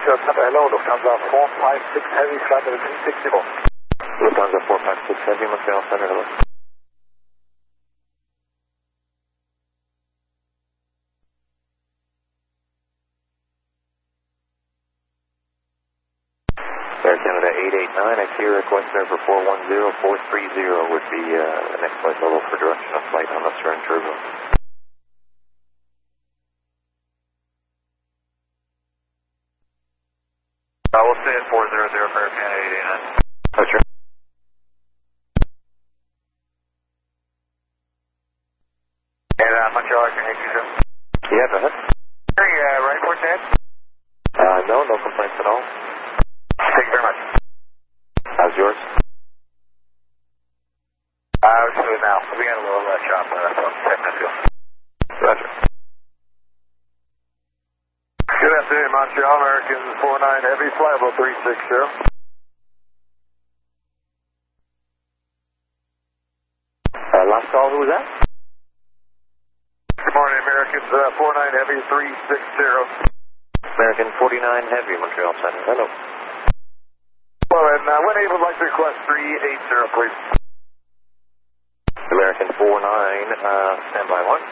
Montreal Center, hello, Lufthansa 456 Heavy, flight level 360. Lufthansa 456 Heavy, Montreal Center, hello. Air Canada 889, I see a request there for 410430 would be the next flight level for direction of flight on the Stern Turbo. We'll stay at 400 for Air Canada 889. Roger. And Montreal, can you hear me? Yeah, go ahead. Hey, right port head? No complaints at all. Thank you very much. How's yours? We're smooth now. We got a little chop from San Francisco. Roger. Good afternoon, Montreal, American 49 Heavy, flight level 360. Last call, who was that? Good morning, Americans 49 Heavy 360. American 49 Heavy, Montreal Center, hello. Hello, and when able, I'd like to request 380, please. American 49, standby 1.